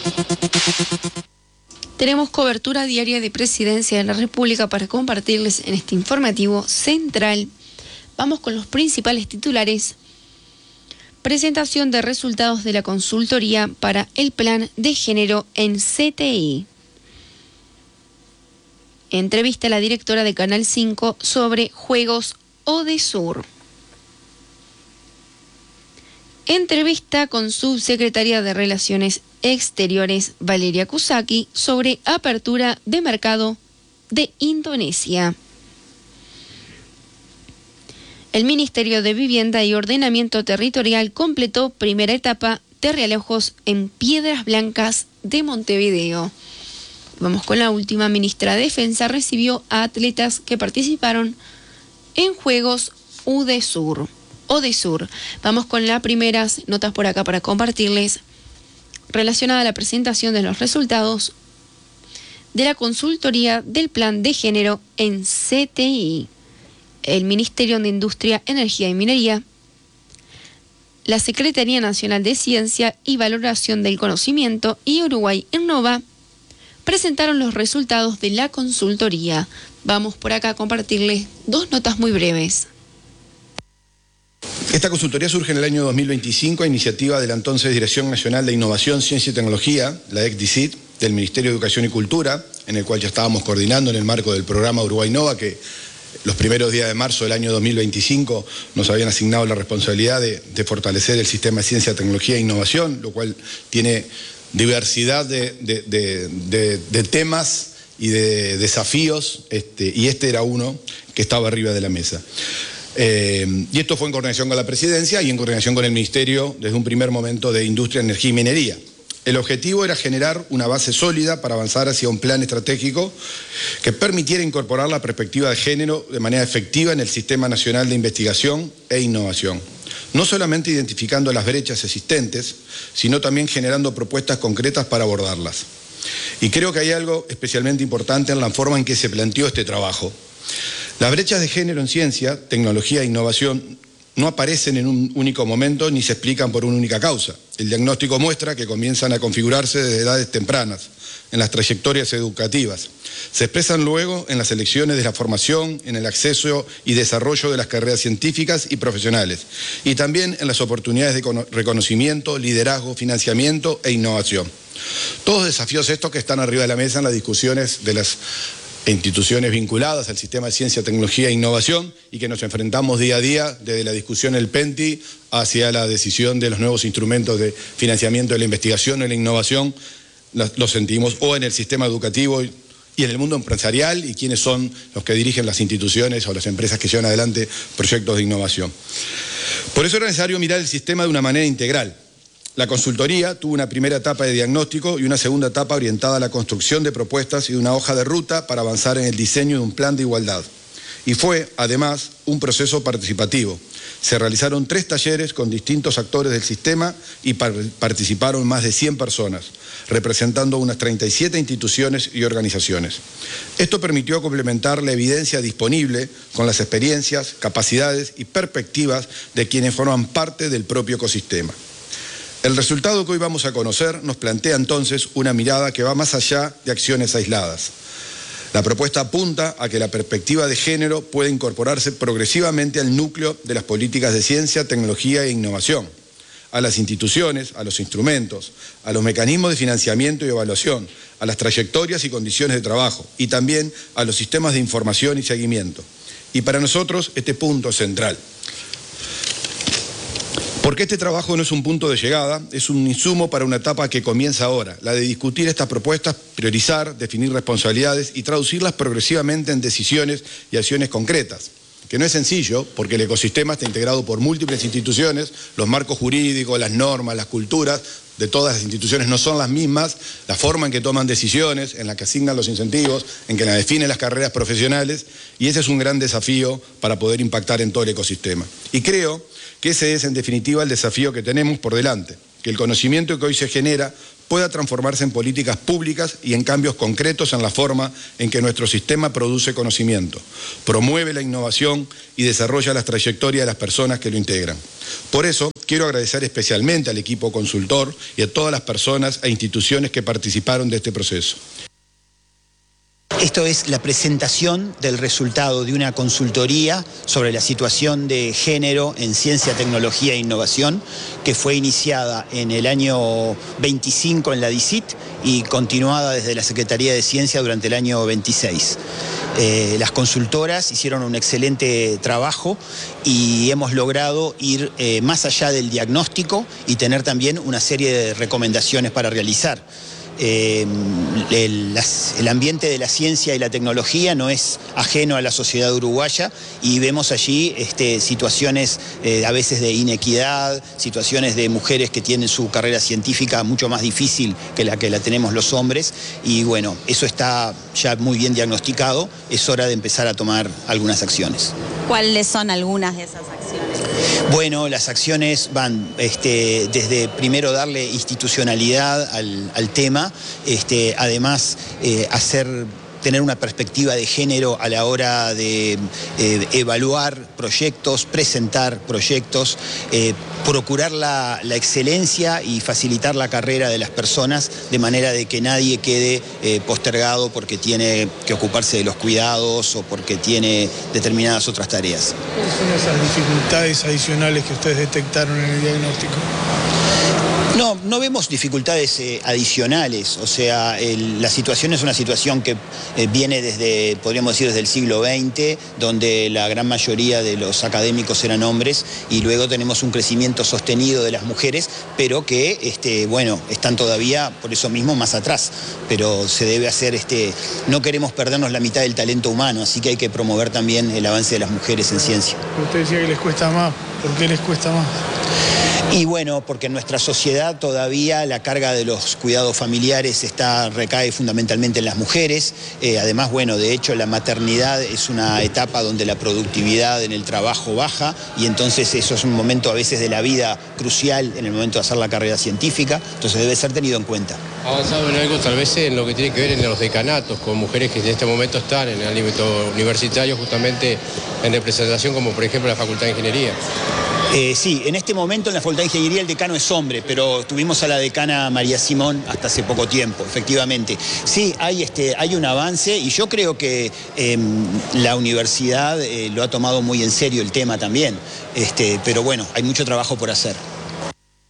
Tenemos cobertura diaria de Presidencia de la República para compartirles en este informativo central. Vamos con los principales titulares. Presentación de resultados de la consultoría para el plan de género en CTI. Entrevista a la directora de Canal 5 sobre Juegos Odesur. Entrevista con subsecretaria de Relaciones Exteriores Valeria Kusaki sobre apertura de mercado de Indonesia. El Ministerio de Vivienda y Ordenamiento Territorial completó primera etapa de realojos en Piedras Blancas de Montevideo. Vamos con la última. Ministra de Defensa recibió a atletas que participaron en Juegos Odesur. Vamos con las primeras notas por acá para compartirles, relacionada a la presentación de los resultados de la consultoría del plan de género en CTI, el Ministerio de Industria, Energía y Minería, la Secretaría Nacional de Ciencia y Valoración del Conocimiento y Uruguay Innova presentaron los resultados de la consultoría. Vamos por acá a compartirles dos notas muy breves. Esta consultoría surge en el año 2025 a iniciativa de la entonces Dirección Nacional de Innovación, Ciencia y Tecnología, la ECDICIT, del Ministerio de Educación y Cultura, en el cual ya estábamos coordinando en el marco del programa Uruguay Innova, que los primeros días de marzo del año 2025 nos habían asignado la responsabilidad de fortalecer el sistema de ciencia, tecnología e innovación, lo cual tiene diversidad de temas y de desafíos, y este era uno que estaba arriba de la mesa. Y esto fue en coordinación con la Presidencia y en coordinación con el Ministerio desde un primer momento de Industria, Energía y Minería. El objetivo era generar una base sólida para avanzar hacia un plan estratégico que permitiera incorporar la perspectiva de género de manera efectiva en el Sistema Nacional de Investigación e Innovación. No solamente identificando las brechas existentes, sino también generando propuestas concretas para abordarlas. Y creo que hay algo especialmente importante en la forma en que se planteó este trabajo. Las brechas de género en ciencia, tecnología e innovación no aparecen en un único momento ni se explican por una única causa. El diagnóstico muestra que comienzan a configurarse desde edades tempranas, en las trayectorias educativas. Se expresan luego en las elecciones de la formación, en el acceso y desarrollo de las carreras científicas y profesionales, y también en las oportunidades de reconocimiento, liderazgo, financiamiento e innovación. Todos desafíos estos que están arriba de la mesa en las discusiones de las instituciones vinculadas al sistema de ciencia, tecnología e innovación y que nos enfrentamos día a día desde la discusión del PENTI hacia la decisión de los nuevos instrumentos de financiamiento de la investigación y la innovación, lo sentimos, o en el sistema educativo y en el mundo empresarial y quiénes son los que dirigen las instituciones o las empresas que llevan adelante proyectos de innovación. Por eso era necesario mirar el sistema de una manera integral. La consultoría tuvo una primera etapa de diagnóstico y una segunda etapa orientada a la construcción de propuestas y una hoja de ruta para avanzar en el diseño de un plan de igualdad. Y fue, además, un proceso participativo. Se realizaron 3 talleres con distintos actores del sistema y participaron más de 100 personas, representando unas 37 instituciones y organizaciones. Esto permitió complementar la evidencia disponible con las experiencias, capacidades y perspectivas de quienes forman parte del propio ecosistema. El resultado que hoy vamos a conocer nos plantea entonces una mirada que va más allá de acciones aisladas. La propuesta apunta a que la perspectiva de género puede incorporarse progresivamente al núcleo de las políticas de ciencia, tecnología e innovación, a las instituciones, a los instrumentos, a los mecanismos de financiamiento y evaluación, a las trayectorias y condiciones de trabajo y también a los sistemas de información y seguimiento. Y para nosotros este punto es central. Porque este trabajo no es un punto de llegada, es un insumo para una etapa que comienza ahora, la de discutir estas propuestas, priorizar, definir responsabilidades y traducirlas progresivamente en decisiones y acciones concretas. Que no es sencillo, porque el ecosistema está integrado por múltiples instituciones, los marcos jurídicos, las normas, las culturas de todas las instituciones no son las mismas, la forma en que toman decisiones, en la que asignan los incentivos, en que la definen las carreras profesionales, y ese es un gran desafío para poder impactar en todo el ecosistema. Y creo que ese es, en definitiva, el desafío que tenemos por delante, que el conocimiento que hoy se genera pueda transformarse en políticas públicas y en cambios concretos en la forma en que nuestro sistema produce conocimiento, promueve la innovación y desarrolla las trayectorias de las personas que lo integran. Por eso, quiero agradecer especialmente al equipo consultor y a todas las personas e instituciones que participaron de este proceso. Esto es la presentación del resultado de una consultoría sobre la situación de género en ciencia, tecnología e innovación que fue iniciada en el año 25 en la DICIT y continuada desde la Secretaría de Ciencia durante el año 26. Las consultoras hicieron un excelente trabajo y hemos logrado ir más allá del diagnóstico y tener también una serie de recomendaciones para realizar. El ambiente de la ciencia y la tecnología no es ajeno a la sociedad uruguaya y vemos allí situaciones a veces de inequidad, situaciones de mujeres que tienen su carrera científica mucho más difícil que la tenemos los hombres y bueno, eso está ya muy bien diagnosticado, es hora de empezar a tomar algunas acciones. ¿Cuáles son algunas de esas acciones? Bueno, las acciones van desde primero darle institucionalidad al tema, además tener una perspectiva de género a la hora de evaluar proyectos, presentar proyectos, procurar la excelencia y facilitar la carrera de las personas de manera de que nadie quede postergado porque tiene que ocuparse de los cuidados o porque tiene determinadas otras tareas. ¿Cuáles son esas dificultades adicionales que ustedes detectaron en el diagnóstico? No vemos dificultades adicionales, o sea, la situación es una situación que viene desde, podríamos decir, desde el siglo XX, donde la gran mayoría de los académicos eran hombres, y luego tenemos un crecimiento sostenido de las mujeres, pero que, están todavía, por eso mismo, más atrás. Pero se debe hacer, no queremos perdernos la mitad del talento humano, así que hay que promover también el avance de las mujeres en ciencia. Usted decía que les cuesta más, ¿por qué les cuesta más? Y bueno, porque en nuestra sociedad todavía la carga de los cuidados familiares recae fundamentalmente en las mujeres. Además, de hecho la maternidad es una etapa donde la productividad en el trabajo baja y entonces eso es un momento a veces de la vida crucial en el momento de hacer la carrera científica, entonces debe ser tenido en cuenta. ¿Ha avanzado en algo tal vez en lo que tiene que ver en los decanatos con mujeres que en este momento están en el ámbito universitario justamente en representación como por ejemplo la Facultad de Ingeniería? Sí, en este momento en la Facultad de Ingeniería el decano es hombre, pero tuvimos a la decana María Simón hasta hace poco tiempo, efectivamente. Sí, hay un avance y yo creo que la universidad lo ha tomado muy en serio el tema también, pero bueno, hay mucho trabajo por hacer.